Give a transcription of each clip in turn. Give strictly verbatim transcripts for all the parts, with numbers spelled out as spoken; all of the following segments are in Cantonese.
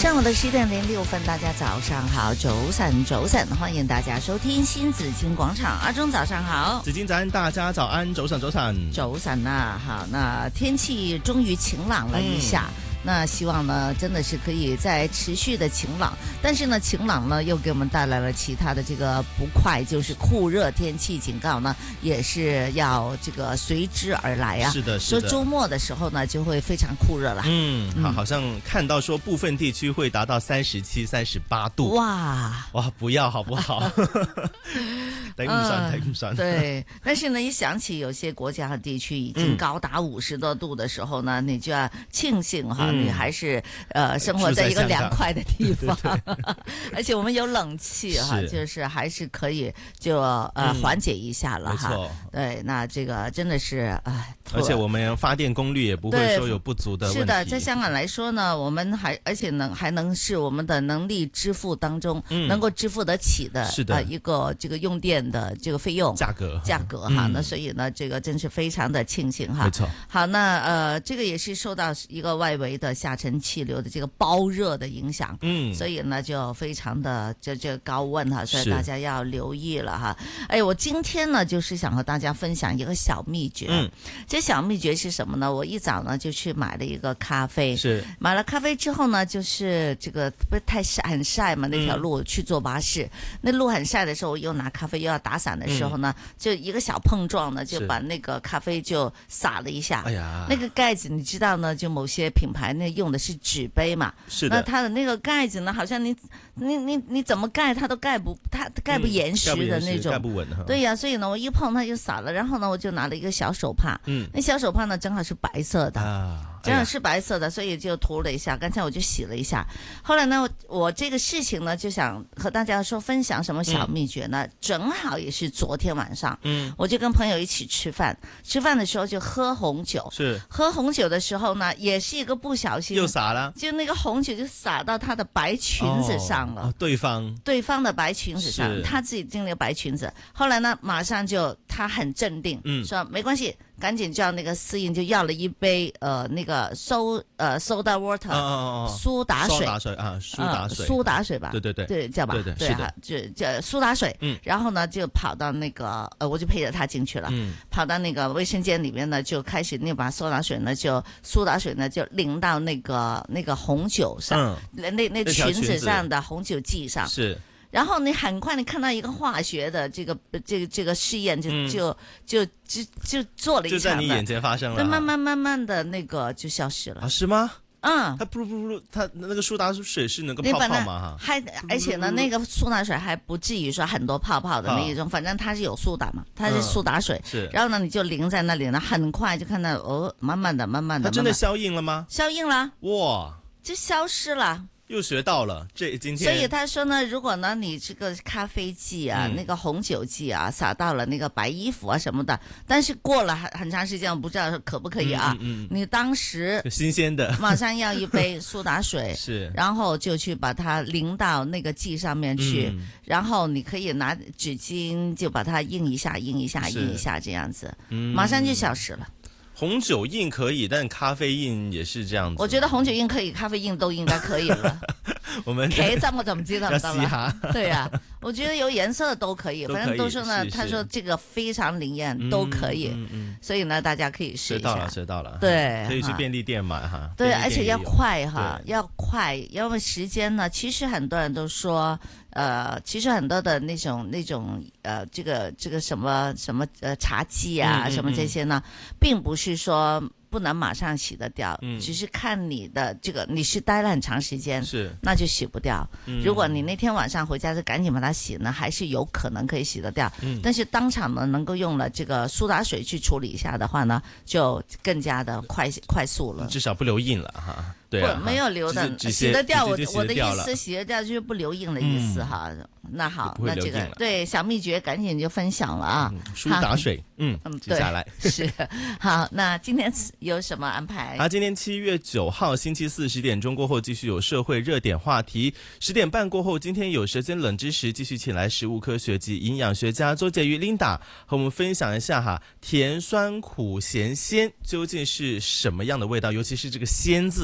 上午的十點零六分，大家早上好，早晨早晨，歡迎大家收聽新紫荊廣場。阿忠早上好， 紫荊早安，大家早安，早晨早晨， 早晨啊，好，那天氣終於晴朗了一下。嗯那希望呢真的是可以再持續的晴朗，但是呢晴朗呢又給我們帶來了其他的這個不快，就是酷熱天氣警告呢也是要這個隨之而來啊。 是的，是的。 說周末的時候呢就會非常酷熱了。 嗯，好，好像看到說部分地區會達到三十七、三十八度。哇哇，不要好不好？頂唔順，頂唔順。對， 但是呢一想起有些國家和地區已經高達五十多度的時候呢，嗯、你就要慶幸哈。嗯你還是呃生活在一個涼快的地方，對對而且我們有冷氣哈，就是還是可以就呃緩解一下了哈。沒錯，對，那這個真的是唉， 而且我們發電功率也不會說有不足的問題。 是的，在香港來說呢，我們還而且能還能是我們的能力支付當中、嗯、能夠支付得起的， 是的、呃、 一個這個用電的這個費用價格價格哈。嗯、那所以呢，這個真是非常的慶幸哈。 沒錯。 好，那呃這個也是受到一個外圍的下沉氣流的這個包熱的影響，嗯，所以呢就非常的這這個高溫哈，所以大家要留意了哈。哎，我今天呢就是想和大家分享一個小秘訣，嗯，這小秘訣是什麼呢？我一早呢就去買了一個咖啡，是買了咖啡之後呢，就是這個不太曬很曬嘛，那條路去坐巴士，嗯、那路很曬的時候，我又拿咖啡又要打傘的時候呢，嗯、就一個小碰撞呢，就把那個咖啡就灑了一下，哎呀，那個蓋子你知道呢，就某些品牌那用的是紙杯嘛，是的，那它的那個蓋子呢，好像你你你你怎麼蓋它都蓋不它蓋不嚴實的那種，蓋不穩哈。對呀、啊，所以呢，我一碰它就灑了，然後呢，我就拿了一個小手帕，嗯，那小手帕呢正好是白色的啊。這樣是白色的，所以就塗了一下。剛才我就洗了一下。後來呢，我這個事情呢，就想和大家說分享什麼小秘訣呢？嗯、正好也是昨天晚上，嗯，我就跟朋友一起吃飯，吃飯的時候就喝紅酒。是喝紅酒的時候呢，也是一個不小心又灑了，就那個紅酒就灑到他的白裙子上了。哦、對方對方的白裙子上，他自己進那個白裙子。後來呢，馬上就他很鎮定，嗯，說沒關係。趕緊叫那個司儀就要了一杯呃那個蘇呃 soda water 蘇打水蘇打水啊蘇打水蘇打水吧對對對對叫吧对对是的就叫蘇打水嗯然後呢就跑到那個呃我就陪着他進去了嗯跑到那個衛生間裡面呢就開始那把蘇打水呢就蘇打水呢就淋到那個那個紅酒上嗯那那裙子上的紅酒劑上是然後你很快你看到一個化學的這個這個這個試驗就、嗯、就就就就做了一場，就在你眼前發生了，慢慢慢慢的那個就消失了啊？是嗎？嗯，它不不不，它那個蘇打水是那個泡泡嘛哈？還而且呢，那個蘇打水還不至於說很多泡泡的那一種，反正它是有蘇打嘛，它是蘇打水。是，然後呢，你就淋在那裡呢，很快就看到哦，慢慢的、慢慢的，它真的消印了嗎？消印了，哇，就消失了。又學到了，這今天。所以他說呢，如果呢你這個咖啡劑啊，嗯、那個紅酒劑啊，灑到了那個白衣服啊什麼的，但是過了很很長時間，我不知道可不可以啊。嗯嗯嗯、你當時新鮮的，馬上要一杯蘇打水，是，然後就去把它淋到那個劑上面去，嗯、然後你可以拿紙巾就把它印一下，印一下，印一下，這樣子，嗯、馬上就消失了。紅酒印可以，但咖啡印也是這樣子。我覺得紅酒印可以，咖啡印都應該可以了。我們茄汁我就唔知道唔得啦。對啊，我覺得有顏色的都可以，反正都說呢，他說這個非常靈驗，都可以。所以呢，大家可以試一下。學到了，學到了。對，可以去便利店買哈。對，而且要快哈，要快，因為時間呢，其實很多人都說。呃，其實很多的那種那種呃，這個這個什麼什麼呃茶劑啊，嗯嗯嗯什麼這些呢，並不是說不能馬上洗得掉，嗯、只是看你的這個你是待了很長時間，是那就洗不掉。嗯、如果你那天晚上回家就趕緊把它洗呢，還是有可能可以洗得掉。嗯、但是當場呢，能夠用了這個蘇打水去處理一下的話呢，就更加的快快速了，至少不留印了哈。對啊、不，沒有留的，洗得掉。我我的意思，洗得掉就是不留印的意思哈。嗯、那好，那這個對小秘訣趕緊就分享了啊。蘇打水，嗯，接下來是好。那今天有什麼安排？啊，今天七月九號星期四十點鐘過後繼續有社會熱點話題。十點半過後，今天有舌尖冷知識，繼續請來食物科學及營養學家周婕妤 Linda 和我們分享一下哈，甜酸苦鹹鮮究竟是什麼樣的味道？尤其是這個鮮字。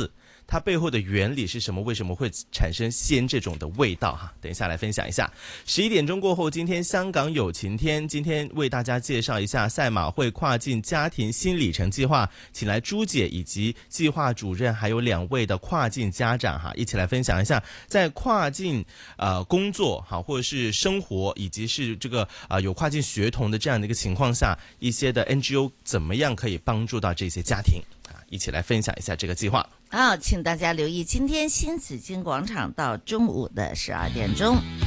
它背後的原理是什麼？為什麼會產生鮮這種的味道？哈，等一下來分享一下。十一點鐘過後，今天香港有晴天，今天為大家介紹一下賽馬會跨境家庭新里程計劃，請來朱姐以及計劃主任，還有兩位的跨境家長哈，一起來分享一下在跨境呃工作哈，或者是生活，以及是這個啊、呃、有跨境學童的這樣的一個情況下，一些的 N G O 怎麼樣可以幫助到這些家庭啊？一起來分享一下這個計劃。 好，請大家留意今天新紫荊廣場到中午的十二點鐘。